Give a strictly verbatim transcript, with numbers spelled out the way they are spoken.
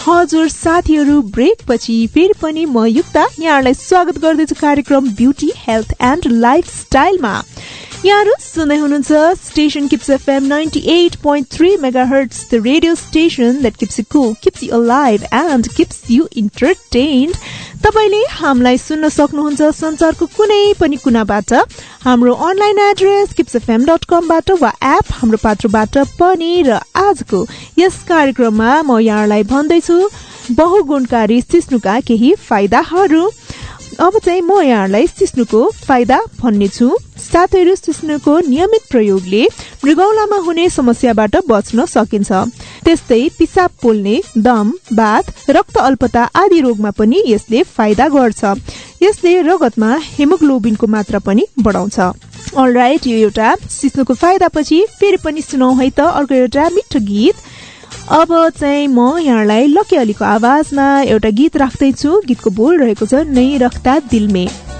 हजुर साथीहरू, ब्रेक पछि फेरि पनि म युक्ता यहाँलाई स्वागत गर्दैछु कार्यक्रम ब्युटी हेल्थ एन्ड लाइफस्टाइलमा। यहाँहरू सुन्दै हुनुहुन्छ station kips FM ninety-eight point three megahertz, the radio station that keeps you cool, keeps you alive and keeps you entertained। तपाईले हामीलाई सुन्न सक्नुहुन्छ संसारको कुनै पनि कुनाबाट, हाम्रो online address kips F am dot कम बाट वा एप हाम्रो पात्रोबाट पनि। र आजको यस कार्यक्रममा म यहाँलाई भन्दैछु बहुगुणकारी सिस्नुका केही फाइदाहरू। अब चाहिँ म यहाँलाई सिस्नुको फाइदा भन्ने छु। साथैहरू, सिस्नुको नियमित प्रयोगले मृगौलामा हुने समस्याबाट बच्न सकिन्छ। त्यस्तै पिसाब पोल्ने, दम, बाथ, रक्त अल्पता आदि रोगमा पनि यसले फाइदा गर्छ। यसले रगतमा हेमोग्लोबिनको मात्रा पनि बढाउँछ। अलराइट, यो एउटा सिस्नुको फाइदा पछि फेरि पनि सुनौ है त अर्को एउटा मिठो गीत। अब चाहिँ म यहाँलाई लकी अलीको आवाजमा एउटा गीत राख्दैछु। गीतको बोल रहेको छ नै रख्ता दिल में।